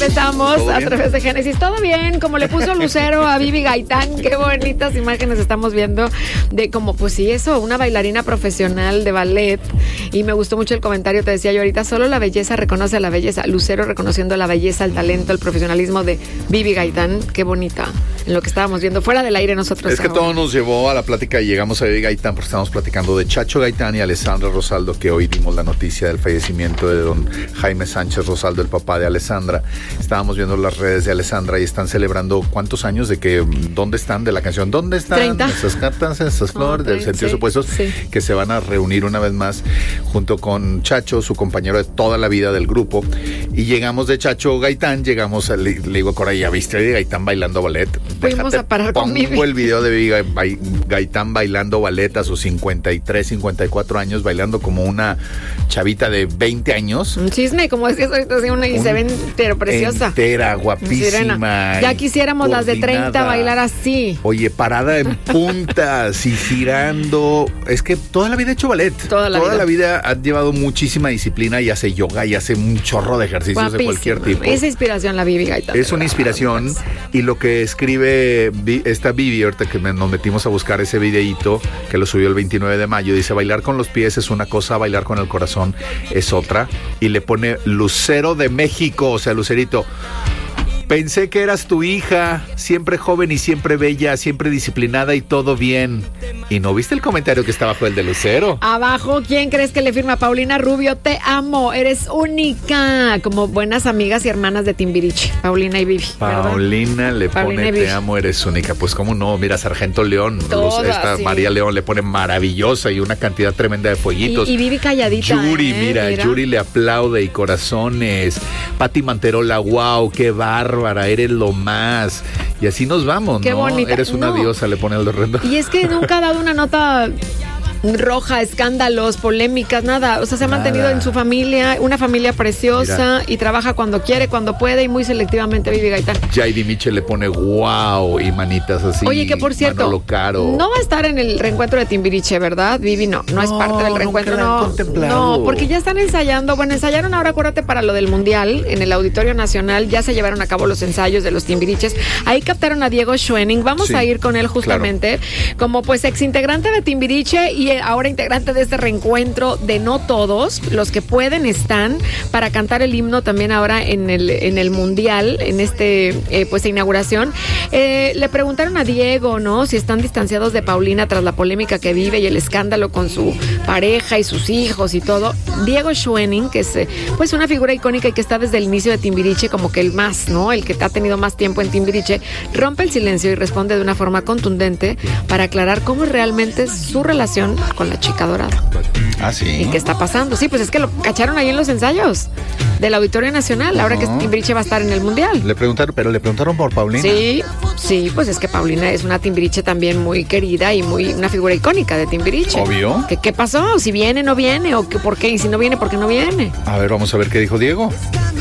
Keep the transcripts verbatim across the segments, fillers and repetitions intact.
regresamos a través de Génesis. Todo bien, como le puso Lucero a Vivi Gaitán, qué bonitas imágenes estamos viendo de como, pues sí, eso, una bailarina profesional de ballet. Y me gustó mucho el comentario, te decía yo ahorita, solo la belleza reconoce a la belleza. Lucero reconociendo la belleza, el talento, el profesionalismo de Vivi Gaitán, qué bonita, en lo que estábamos viendo fuera del aire nosotros. Es que ahora. todo nos llevó a la plática y llegamos a Vivi Gaitán porque estamos platicando de Chacho Gaitán y Alessandra Rosaldo, que hoy dimos la noticia del fallecimiento de don Jaime Sánchez Rosaldo, el papá de Alessandra. Estábamos viendo las redes de Alessandra y están celebrando cuántos años de que, ¿dónde están? De la canción, ¿dónde están? treinta. Esas cartas, esas flores, oh, del sentidos sí, opuestos, sí. Que se van a reunir una vez más junto con Chacho, su compañero de toda la vida del grupo. Y llegamos de Chacho Gaitán, llegamos, a, le, le digo, Cora, ¿ya viste a Vivi Gaitán bailando ballet? Fuimos Déjate, a parar con Vivi. Pongo el video de Vivi Gaitán bailando ballet a sus cincuenta y tres, cincuenta y cuatro años, bailando como una chavita de veinte años. Un chisme, como decías ahorita, una, y un, se ven pero preciosa. Entera, guapísima. Ya quisiéramos las de treinta bailar así. Oye, parada en puntas y girando. Es que toda la vida ha hecho ballet. Toda la toda vida. la vida ha llevado muchísima disciplina y hace yoga y hace un chorro de ejercicios guapísima. De cualquier tipo. Esa inspiración la Vivi Gaitán. Es una inspiración y lo que escribe esta Vivi, ahorita que nos metimos a buscar ese videíto que lo subió el veintinueve de mayo, dice, bailar con los pies es una cosa, bailar con el corazón es otra, y le pone Lucero de México, o sea, Lucerito. Pensé que eras tu hija, siempre joven y siempre bella, siempre disciplinada y todo bien. ¿Y no viste el comentario que está abajo el de Lucero? Abajo, ¿quién crees que le firma? Paulina Rubio, te amo, eres única. Como buenas amigas y hermanas de Timbiriche, Paulina y Vivi. Paulina ¿verdad? Le Paulina pone te amo, eres única. Pues cómo no, mira, Sargento León, Todas, esta sí. María León le pone maravillosa y una cantidad tremenda de fueguitos. Y, y Vivi calladita. Yuri, ¿eh? mira, mira, Yuri le aplaude y corazones. Pati Manterola, wow, qué bárbara, eres lo más. Y así nos vamos, qué ¿no? Bonita. Eres una no. diosa, le pone el horrendo. Y es que nunca ha dado una nota roja, escándalos, polémicas, nada. O sea, se ha nada. mantenido en su familia, una familia preciosa. Mira. Y trabaja cuando quiere, cuando puede y muy selectivamente Vivi Gaitán. Jaidi Michel le pone wow y manitas así. Oye, que por cierto, Manolo Caro. No va a estar en el reencuentro de Timbiriche, ¿verdad? Vivi no, no, no es parte del reencuentro. No, no, porque ya están ensayando. Bueno, ensayaron ahora, acuérdate, para lo del Mundial en el Auditorio Nacional. Ya se llevaron a cabo los ensayos de los Timbiriches. Ahí captaron a Diego Schwenning. Vamos sí, a ir con él justamente claro. como pues exintegrante de Timbiriche y ahora integrante de este reencuentro de No Todos. Los que pueden están para cantar el himno también ahora en el, en el Mundial, en este eh, pues inauguración. Eh, le preguntaron a Diego, ¿no? Si están distanciados de Paulina tras la polémica que vive y el escándalo con su pareja y sus hijos y todo. Diego Schwenning, que es eh, pues una figura icónica y que está desde el inicio de Timbiriche como que el más, ¿no? El que ha tenido más tiempo en Timbiriche, rompe el silencio y responde de una forma contundente para aclarar cómo realmente es su relación con la chica dorada. Ah, sí. ¿Y qué está pasando? Sí, pues es que lo cacharon ahí en los ensayos del Auditorio Nacional, uh-huh. ahora que Timbiriche va a estar en el Mundial. Le preguntaron, pero le preguntaron por Paulina. Sí, sí, pues es que Paulina es una Timbiriche también muy querida y muy una figura icónica de Timbiriche. Obvio. ¿Qué, qué pasó? Si viene, no viene, o qué, por qué, y si no viene, ¿por qué no viene? A ver, vamos a ver qué dijo Diego.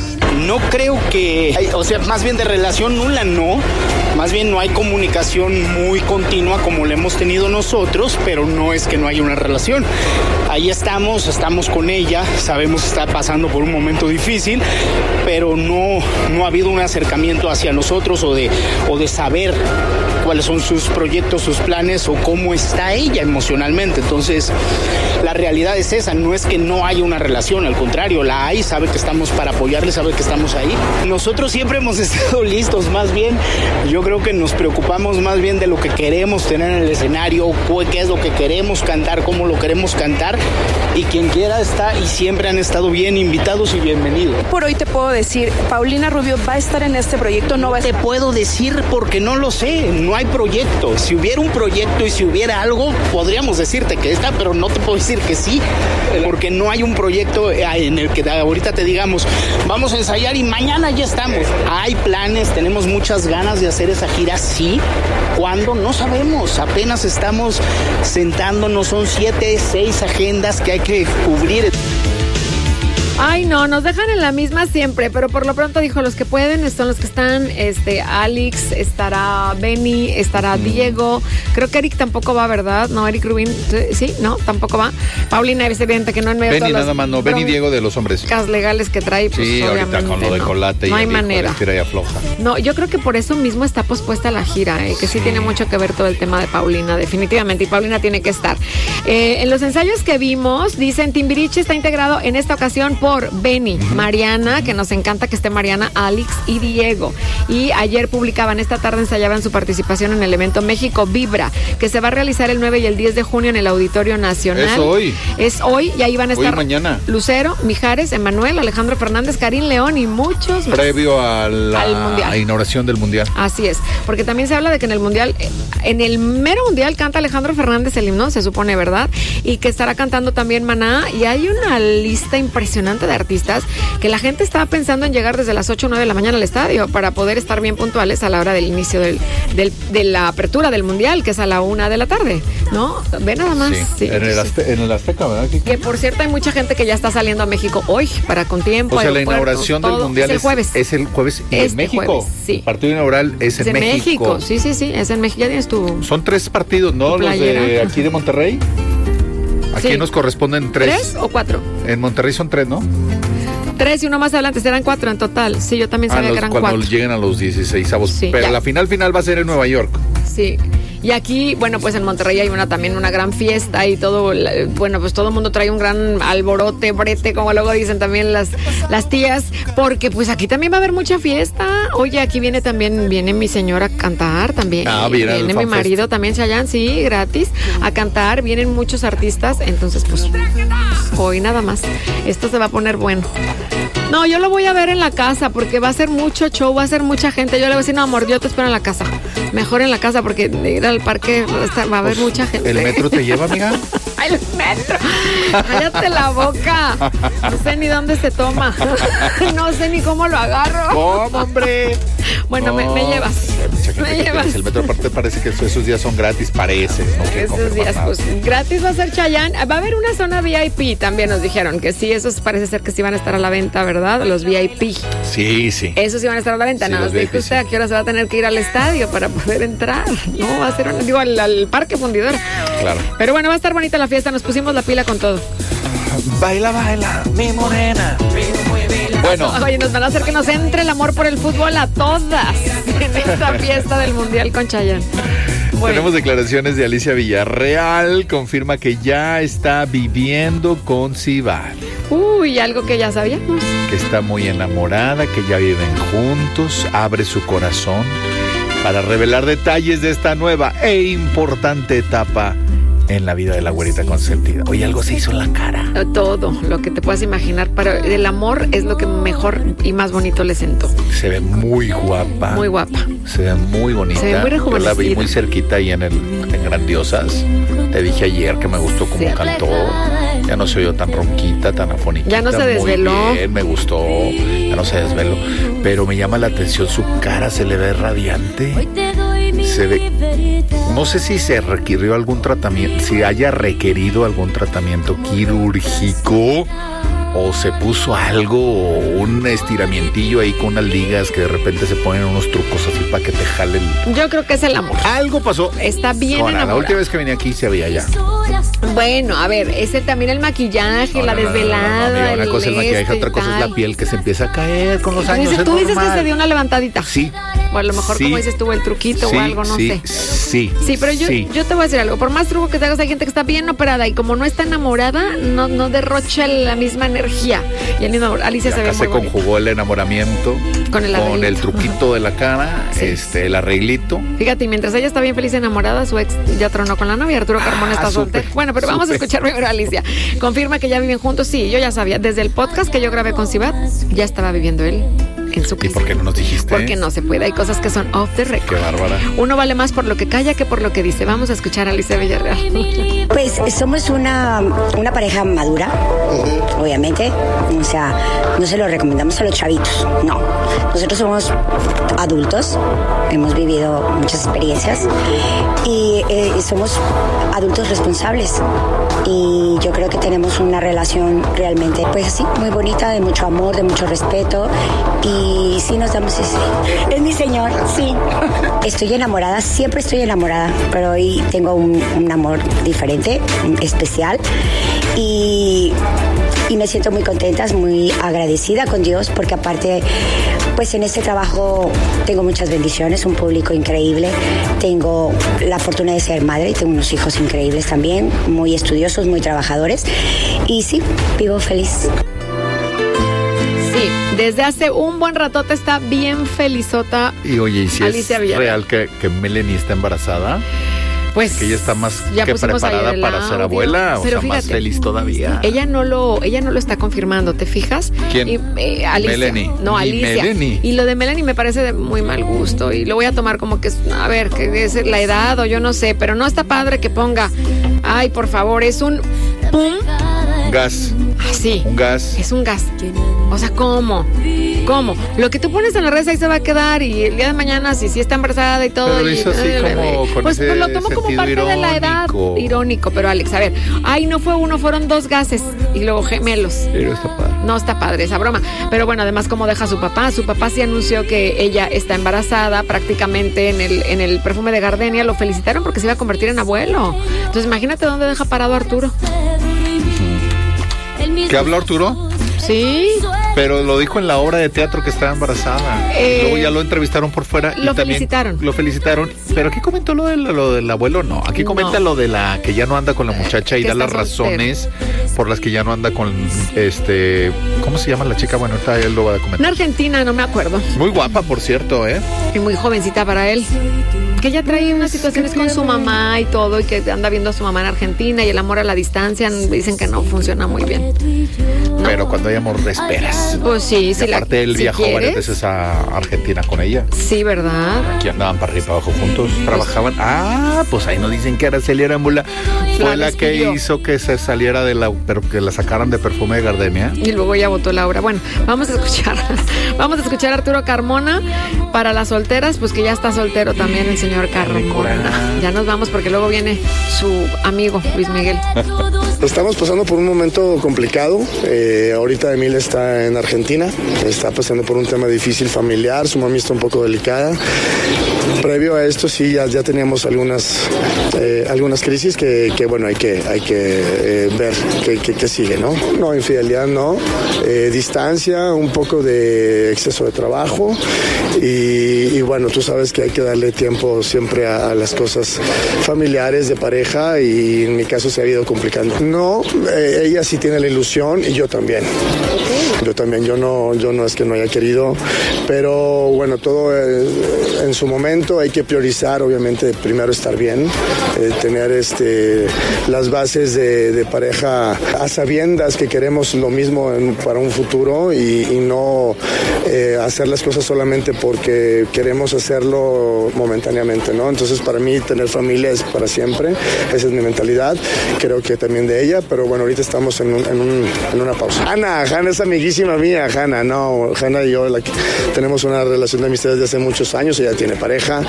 No creo que, o sea, más bien de relación nula, no. Más bien no hay comunicación muy continua como la hemos tenido nosotros, pero no es que no haya una relación. Ahí estamos, estamos con ella, sabemos que está pasando por un momento difícil, pero no, no ha habido un acercamiento hacia nosotros o de, o de saber cuáles son sus proyectos, sus planes o cómo está ella emocionalmente. Entonces, la realidad es esa, no es que no haya una relación, al contrario, la hay, sabe que estamos para apoyarle, sabe que estamos ahí. Nosotros siempre hemos estado listos, más bien, yo creo que nos preocupamos más bien de lo que queremos tener en el escenario, qué es lo que queremos cantar, cómo lo queremos cantar, y quien quiera está, y siempre han estado bien invitados y bienvenidos. Por hoy te puedo decir, Paulina Rubio va a estar en este proyecto, no va a Te puedo decir porque no lo sé, no hay proyecto. Si hubiera un proyecto y si hubiera algo, podríamos decirte que está, pero no te puedo decir que sí, porque no hay un proyecto en el que ahorita te digamos, vamos a ensayar y mañana ya estamos. Hay planes, tenemos muchas ganas de hacer esa gira, sí. ¿Cuándo? No sabemos, apenas estamos sentándonos, son siete, seis agendas que hay que cubrir. Ay, no, nos dejan en la misma siempre, pero por lo pronto dijo, los que pueden son los que están, este, Alex, estará Benny, estará mm. Diego, creo que Eric tampoco va, ¿verdad? No, Eric Rubin, sí, no, tampoco va. Paulina es evidente que no en medio Benny de nada más, no, Benny Diego de los hombres. Las legales que trae, pues sí, ahorita con lo de Colate no, y no hay manera. Tira y afloja. No, yo creo que por eso mismo está pospuesta la gira, eh, que sí. sí tiene mucho que ver todo el tema de Paulina, definitivamente, y Paulina tiene que estar. Eh, en los ensayos que vimos, dicen, Timbiriche está integrado en esta ocasión por Benny, uh-huh. Mariana, que nos encanta que esté Mariana, Alex y Diego. Y ayer publicaban, esta tarde ensayaban su participación en el evento México Vibra, que se va a realizar el nueve y el diez de junio en el Auditorio Nacional. Es hoy. Es hoy, y ahí van a estar hoy mañana. Lucero, Mijares, Emanuel, Alejandro Fernández, Karim León y muchos más. Previo a la inauguración del Mundial. Así es, porque también se habla de que en el Mundial, en el mero Mundial canta Alejandro Fernández el himno, se supone, ¿verdad? Y que estará cantando también Maná, y hay una lista impresionante de artistas que la gente estaba pensando en llegar desde las ocho o nueve de la mañana al estadio para poder estar bien puntuales a la hora del inicio del, del, de la apertura del Mundial, que es a la una de la tarde, ¿no? Ve nada más. Sí, sí, en, el Azte- en el Azteca, ¿verdad? Kiko? Que por cierto hay mucha gente que ya está saliendo a México hoy para con tiempo. O sea, la inauguración del Mundial es el jueves. Es, es el jueves y este en México. Jueves, sí. El partido inaugural es, es en, en México. México. Sí, sí, sí, es en México. Ya tienes tu... Son tres partidos, ¿no? Los de aquí de Monterrey. Aquí sí. Nos corresponden tres. ¿Tres o cuatro? En Monterrey son tres, ¿no? Tres y uno más adelante, serán cuatro en total. Sí, yo también sabía los, que eran cuando cuatro. Cuando lleguen a los dieciséis avos. Sí, pero ya. La final final va a ser en Nueva York. Sí. Y aquí, bueno, pues en Monterrey hay una también una gran fiesta y todo, bueno, pues todo el mundo trae un gran alborote, brete, como luego dicen también las, las tías, porque pues aquí también va a haber mucha fiesta. Oye, aquí viene también, viene mi señora a cantar también. Ah, viene viene mi marido fest. También, Chayanne, sí, gratis, a cantar. Vienen muchos artistas, entonces pues hoy nada más. Esto se va a poner bueno. No, yo lo voy a ver en la casa porque va a ser mucho show, va a ser mucha gente. Yo le voy a decir, no, amor, yo te espero en la casa. Mejor en la casa porque ir al parque va a haber pues, mucha gente. ¿El metro te lleva, amiga? ¡Ay, el metro! ¡Cállate la boca! No sé ni dónde se toma. No sé ni cómo lo agarro. ¿Cómo, hombre? Bueno, no. me, me llevas. Me llevas. El metro aparte parece que esos días son gratis, parece. No esos días, nada. Pues gratis va a ser Chayanne. Va a haber una zona V I P, también nos dijeron que sí, esos parece ser que sí van a estar a la venta, ¿verdad? Los V I P. Sí, sí. Esos sí van a estar a la venta. Sí, no, nos dice usted sí. A qué hora se va a tener que ir al estadio para poder entrar. No, va a ser, un, digo, al, al parque fundidora. Claro. Pero bueno, va a estar bonita la fiesta, nos pusimos la pila con todo. Baila, baila, mi morena. Bueno. Oye, nos van a hacer que nos entre el amor por el fútbol a todas en esta fiesta del Mundial con Chayanne. Bueno. Tenemos declaraciones de Alicia Villarreal, confirma que ya está viviendo con Sibar. Uy, algo que ya sabíamos. Que está muy enamorada, que ya viven juntos, abre su corazón para revelar detalles de esta nueva e importante etapa en la vida de la güerita consentida. Oye, algo se hizo en la cara. Todo, lo que te puedas imaginar. Pero el amor es lo que mejor y más bonito le sentó. Se ve muy guapa. Muy guapa. Se ve muy bonita. Se ve muy rejuvenecida. Yo la vi muy cerquita ahí en, el, en Grandiosas. Te dije ayer que me gustó cómo sí. cantó. Ya no se oyó tan ronquita, tan afónica. Ya no se desveló. Muy bien, me gustó. Ya no se desveló. Pero me llama la atención su cara, se le ve radiante. Se ve, no sé si se requirió algún tratamiento, si haya requerido algún tratamiento quirúrgico o se puso algo, un estiramientillo ahí con unas ligas que de repente se ponen unos trucos así para que te jalen. Yo creo que es el amor. Algo pasó. Está bien no, enamorado. La última vez que venía aquí se veía ya. Bueno, a ver, ese también el maquillaje, no, la no, desvelada. No, no, no, una cosa es el maquillaje, otra cosa es la piel que se empieza a caer con los años. Dices, tú dices que se dio una levantadita. Sí. O a lo mejor, sí, como dices tú, el truquito sí, o algo, no sí, sé. Sí. Sí, pero yo, sí. yo te voy a decir algo. Por más truco que te hagas, hay gente que está bien operada y como no está enamorada, no, no derrocha la misma energía. Y el mismo, Alicia y se ve muy se bonita. Conjugó el enamoramiento con el, con el truquito de la cara, sí. este, el arreglito. Fíjate, y mientras ella está bien feliz enamorada, su ex ya tronó con la novia. Arturo Carmona ah, está soltero. Bueno, pero supe. Vamos a escuchar primero a Alicia. Confirma que ya viven juntos. Sí, yo ya sabía. Desde el podcast que yo grabé con Sibat, ya estaba viviendo él en su ¿Y por qué no nos dijiste? Porque no se puede, hay cosas que son off the record. Qué bárbara. Uno vale más por lo que calla que por lo que dice. Vamos a escuchar a Alicia Villarreal. Pues somos una, una pareja madura, uh-huh. obviamente. O sea, no se lo recomendamos a los chavitos, no. Nosotros somos adultos, hemos vivido muchas experiencias y eh, somos adultos responsables. Y yo creo que tenemos una relación realmente, pues así, muy bonita, de mucho amor, de mucho respeto. Y sí nos damos ese... Es mi señor, sí. Estoy enamorada, siempre estoy enamorada, pero hoy tengo un, un amor diferente, especial. Y... Y me siento muy contenta, muy agradecida con Dios, porque aparte, pues en este trabajo tengo muchas bendiciones, un público increíble, tengo la fortuna de ser madre y tengo unos hijos increíbles también, muy estudiosos, muy trabajadores, y sí, vivo feliz. Sí, desde hace un buen ratote está bien felizota. Y oye, ¿y si Alicia es Villarreal. real que, que Melanie está embarazada? Pues que ella está más ya que preparada para audio, ser abuela, o pero sea, fíjate, más feliz todavía. Ella no lo, ella no lo está confirmando, ¿te fijas? ¿Quién? Y, eh, Alicia. Melanie. No, Ni Alicia. Melanie. Y lo de Melanie me parece de muy mal gusto y lo voy a tomar como que es, a ver, que es la edad o yo no sé, pero no está padre que ponga, ay, por favor, es un pum. Gas. Ah, sí. Un gas. Es un gas. O sea, ¿cómo? ¿Cómo? Lo que tú pones en las redes ahí se va a quedar y el día de mañana, si sí está embarazada y todo. Pero lo y, hizo así como con pues, ese pues lo tomo como parte irónico. de la edad. Irónico, pero Alex, a ver, ay, no fue uno, fueron dos gases y luego gemelos. Pero está padre. No está padre esa broma. Pero bueno, además, ¿cómo deja a su papá? Su papá sí anunció que ella está embarazada prácticamente en el, en el perfume de Gardenia. Lo felicitaron porque se iba a convertir en abuelo. Entonces, imagínate dónde deja parado a Arturo. ¿Qué habló Arturo? Sí. Pero lo dijo en la obra de teatro que estaba embarazada. Eh, y luego ya lo entrevistaron por fuera. Lo y también felicitaron. Lo felicitaron. Pero aquí comentó lo, de, lo del abuelo, no. Aquí comenta no. lo de la que ya no anda con la muchacha y que da las está soltero. razones por las que ya no anda con este. ¿Cómo se llama la chica? Bueno, ahorita él lo va a comentar. Una argentina, no me acuerdo. Muy guapa, por cierto, ¿eh? Y muy jovencita para él. Que ella trae unas situaciones con su mamá y todo, y que anda viendo a su mamá en Argentina y el amor a la distancia, dicen que no funciona muy bien. ¿No? Pero cuando hay amor, le esperas. Pues sí, y sí. aparte, él si viajó quieres. varias veces a Argentina con ella. Sí, ¿verdad? Aquí andaban para arriba y para abajo juntos, trabajaban. Ah, pues ahí no dicen que Araceli Arámbula fue la que despidió. hizo que se saliera de la, pero que la sacaran de perfume de Gardenia. Y luego ya votó Laura. Bueno, vamos a escuchar, vamos a escuchar a Arturo Carmona. Para las solteras, pues que ya está soltero también el señor Carmona. Ya nos vamos porque luego viene su amigo Luis Miguel. Estamos pasando por un momento complicado. Eh, ahorita Emil está en Argentina, está pasando por un tema difícil familiar, su mami está un poco delicada. Previo a esto sí ya, ya teníamos algunas eh, algunas crisis que, que bueno hay que hay que eh, ver qué que, que sigue, ¿no? No, infidelidad no, eh, distancia, un poco de exceso de trabajo y, y bueno, tú sabes que hay que darle tiempo siempre a, a las cosas familiares de pareja y en mi caso se ha ido complicando. No, eh, ella sí tiene la ilusión y yo también. Yo también, yo no, yo no es que no haya querido, pero bueno, todo eh, en su momento hay que priorizar, obviamente, primero estar bien, eh, tener este, las bases de, de pareja a sabiendas que queremos lo mismo en, para un futuro y, y no eh, hacer las cosas solamente porque queremos hacerlo momentáneamente, ¿no? Entonces, para mí, tener familia es para siempre, esa es mi mentalidad, creo que también de ella, pero bueno, ahorita estamos en, un, en, un, en una pausa. Hanna, Hanna es amiguísima mía, Hanna, no, Hanna y yo la, tenemos una relación de amistad desde hace muchos años, ella tiene pareja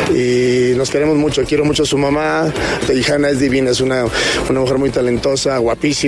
y nos queremos mucho, quiero mucho a su mamá y Hanna es divina, es una, una mujer muy talentosa, guapísima.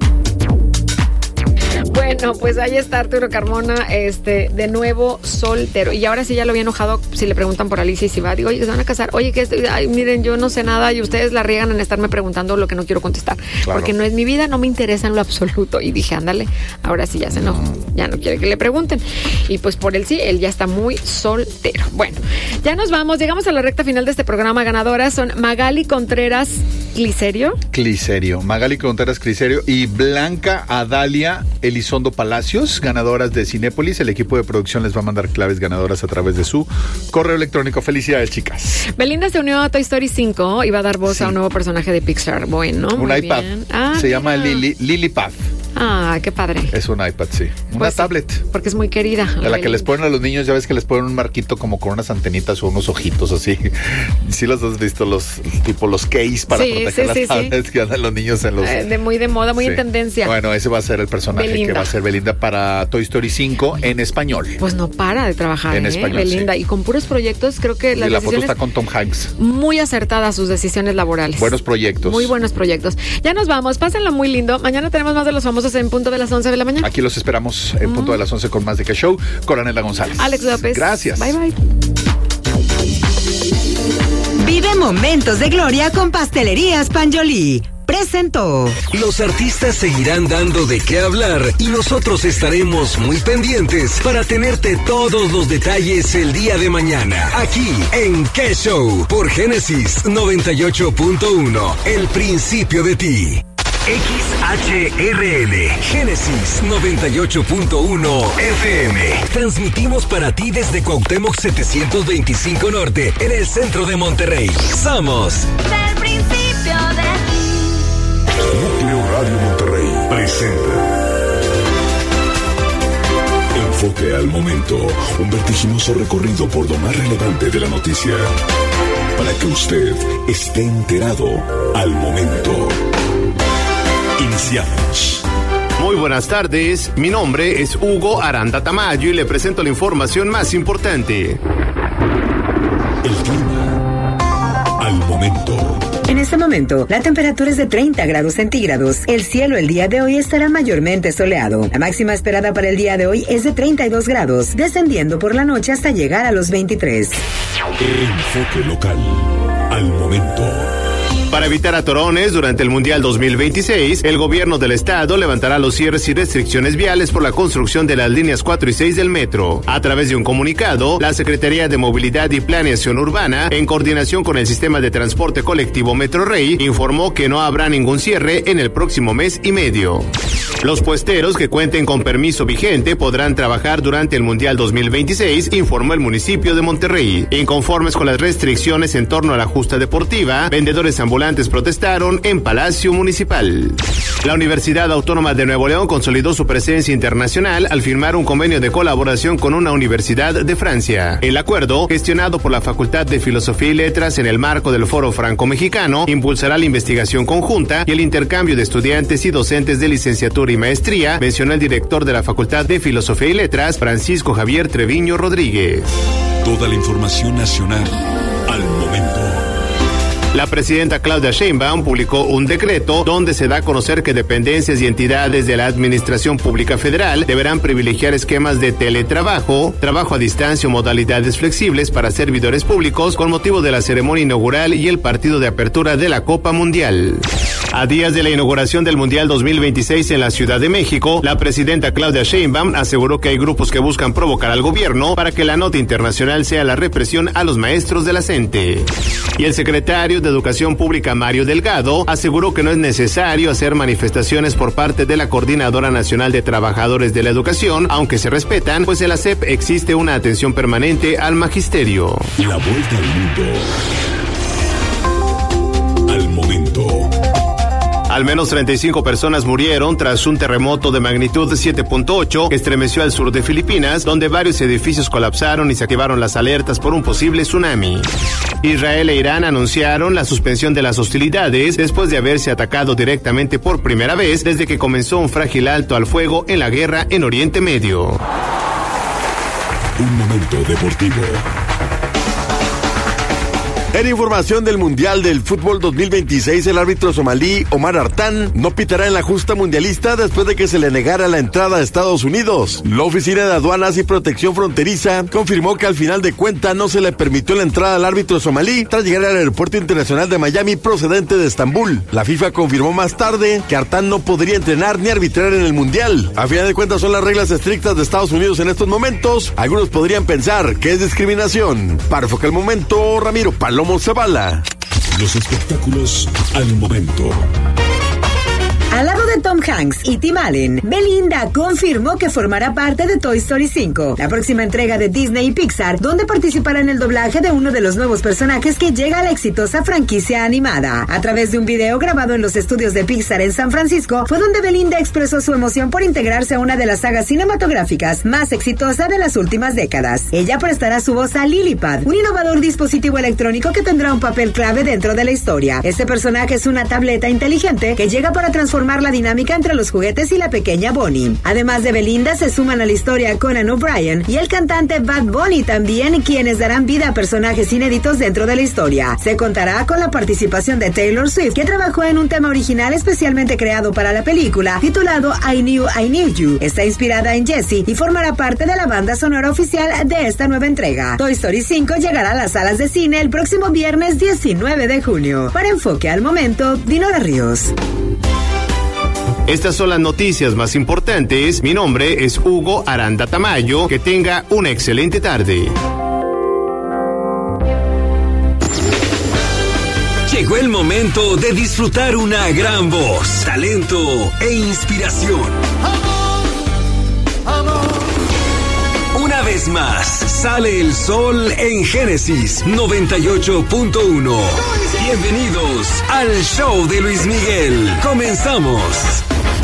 Bueno, pues ahí está Arturo Carmona, este, de nuevo soltero. Y ahora sí ya lo había enojado si le preguntan por Alicia y si va. Digo, oye, que se van a casar. Oye, que estoy, ay, miren, yo no sé nada y ustedes la riegan en estarme preguntando lo que no quiero contestar. Claro. Porque no es mi vida, no me interesa en lo absoluto. Y dije, ándale, ahora sí ya se enojó. Ya no quiere que le pregunten. Y pues por él sí, él ya está muy soltero. Bueno, ya nos vamos. Llegamos a la recta final de este programa. Ganadoras son Magali Contreras Cliserio. Cliserio. Magali Contreras Cliserio y Blanca Adalia Elizondo Palacios, ganadoras de Cinépolis. El equipo de producción les va a mandar claves ganadoras a través de su correo electrónico. Felicidades, chicas. Belinda se unió a Toy Story cinco y va a dar voz sí. a un nuevo personaje de Pixar. Bueno, un muy iPad. Bien. Ah, se mira. llama Lily, Lily Pad. Ah, qué padre. Es un iPad, sí. Una pues, tablet. Porque es muy querida. De la que les ponen a los niños, ya ves que les ponen un marquito como con unas antenitas o unos ojitos así. Sí los has visto, los tipo los case para sí, proteger sí, las sí, tablets sí. que andan los niños en los... Eh, de muy de moda, muy sí. en tendencia. Bueno, ese va a ser el personaje Belinda. que va a ser Belinda para Toy Story cinco en español. Pues no para de trabajar, en ¿eh? español, Belinda. Sí. Y con puros proyectos, creo que las y la decisiones... foto está con Tom Hanks. Muy acertadas sus decisiones laborales. Buenos proyectos. Muy buenos proyectos. Ya nos vamos, pásenlo muy lindo. Mañana tenemos más de los famosos en punto de las once de la mañana. Aquí los esperamos en mm. punto de las once con más de Que Show. Coronela González. Alex López. Gracias. Bye, bye. Vive momentos de gloria con Pastelerías Panjolí. Presentó. Los artistas seguirán dando de qué hablar y nosotros estaremos muy pendientes para tenerte todos los detalles el día de mañana. Aquí en Que Show por Génesis noventa y ocho punto uno. El principio de ti. X H R L, Génesis noventa y ocho punto uno F M. Transmitimos para ti desde Cuauhtémoc setecientos veinticinco Norte, en el centro de Monterrey. Somos el principio de ti. Núcleo Radio Monterrey presenta Enfoque al Momento, un vertiginoso recorrido por lo más relevante de la noticia, para que usted esté enterado al momento. Iniciamos. Muy buenas tardes, mi nombre es Hugo Aranda Tamayo y le presento la información más importante. El clima al momento. En este momento, la temperatura es de treinta grados centígrados. El cielo el día de hoy estará mayormente soleado. La máxima esperada para el día de hoy es de treinta y dos grados, descendiendo por la noche hasta llegar a los veintitrés. Enfoque local al momento. Para evitar atorones durante el Mundial dos mil veintiséis, el gobierno del estado levantará los cierres y restricciones viales por la construcción de las líneas cuatro y seis del metro. A través de un comunicado, la Secretaría de Movilidad y Planeación Urbana, en coordinación con el Sistema de Transporte Colectivo Metrorrey, informó que no habrá ningún cierre en el próximo mes y medio. Los puesteros que cuenten con permiso vigente podrán trabajar durante el Mundial dos mil veintiséis, informó el municipio de Monterrey. Inconformes con las restricciones en torno a la justa deportiva, vendedores ambulantes protestaron en Palacio Municipal. La Universidad Autónoma de Nuevo León consolidó su presencia internacional al firmar un convenio de colaboración con una universidad de Francia. El acuerdo, gestionado por la Facultad de Filosofía y Letras en el marco del Foro Franco-Mexicano, impulsará la investigación conjunta y el intercambio de estudiantes y docentes de licenciatura y maestría, mencionó el director de la Facultad de Filosofía y Letras, Francisco Javier Treviño Rodríguez. Toda la información nacional al momento. La presidenta Claudia Sheinbaum publicó un decreto donde se da a conocer que dependencias y entidades de la Administración Pública Federal deberán privilegiar esquemas de teletrabajo, trabajo a distancia o modalidades flexibles para servidores públicos con motivo de la ceremonia inaugural y el partido de apertura de la Copa Mundial. A días de la inauguración del Mundial dos mil veintiséis en la Ciudad de México, la presidenta Claudia Sheinbaum aseguró que hay grupos que buscan provocar al gobierno para que la nota internacional sea la represión a los maestros de la C E N T E. Y el secretario de Educación Pública, Mario Delgado, aseguró que no es necesario hacer manifestaciones por parte de la Coordinadora Nacional de Trabajadores de la Educación, aunque se respetan, pues en la S E P existe una atención permanente al magisterio. La vuelta al mundo al momento. Al menos treinta y cinco personas murieron tras un terremoto de magnitud siete punto ocho que estremeció al sur de Filipinas, donde varios edificios colapsaron y se activaron las alertas por un posible tsunami. Israel e Irán anunciaron la suspensión de las hostilidades después de haberse atacado directamente por primera vez desde que comenzó un frágil alto al fuego en la guerra en Oriente Medio. Un momento deportivo. En información del Mundial del Fútbol dos mil veintiséis, el árbitro somalí Omar Artán no pitará en la justa mundialista después de que se le negara la entrada a Estados Unidos. La Oficina de Aduanas y Protección Fronteriza confirmó que al final de cuentas no se le permitió la entrada al árbitro somalí tras llegar al Aeropuerto Internacional de Miami procedente de Estambul. La FIFA confirmó más tarde que Artán no podría entrenar ni arbitrar en el Mundial. A final de cuentas son las reglas estrictas de Estados Unidos en estos momentos. Algunos podrían pensar que es discriminación. Para enfocar el momento, Ramiro Palomo Zavala. Los espectáculos al momento. Al lado de Tom Hanks y Tim Allen, Belinda confirmó que formará parte de Toy Story cinco, la próxima entrega de Disney y Pixar, donde participará en el doblaje de uno de los nuevos personajes que llega a la exitosa franquicia animada. A través de un video grabado en los estudios de Pixar en San Francisco, fue donde Belinda expresó su emoción por integrarse a una de las sagas cinematográficas más exitosa de las últimas décadas. Ella prestará su voz a Lilypad, un innovador dispositivo electrónico que tendrá un papel clave dentro de la historia. Este personaje es una tableta inteligente que llega para transformar la dinámica entre los juguetes y la pequeña Bonnie. Además de Belinda, se suman a la historia Conan O'Brien y el cantante Bad Bunny también, quienes darán vida a personajes inéditos dentro de la historia. Se contará con la participación de Taylor Swift, que trabajó en un tema original especialmente creado para la película, titulado I Knew I Knew You. Está inspirada en Jessie y formará parte de la banda sonora oficial de esta nueva entrega. Toy Story cinco llegará a las salas de cine el próximo viernes diecinueve de junio. Para Enfoque al Momento, Dinora Ríos. Estas son las noticias más importantes. Mi nombre es Hugo Aranda Tamayo. Que tenga una excelente tarde. Llegó el momento de disfrutar una gran voz, talento e inspiración. Una vez más, sale el sol en Génesis noventa y ocho punto uno. Bienvenidos al show de Luis Miguel. Comenzamos.